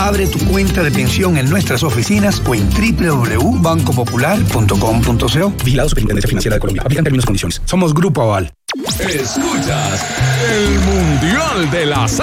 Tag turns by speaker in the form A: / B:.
A: Abre tu cuenta de pensión en nuestras oficinas o en www.bancopopular.com.co.
B: Vigilado Superintendencia Financiera de Colombia. Aplican términos y condiciones.
A: Somos Grupo Aval.
C: Escuchas el Mundial de la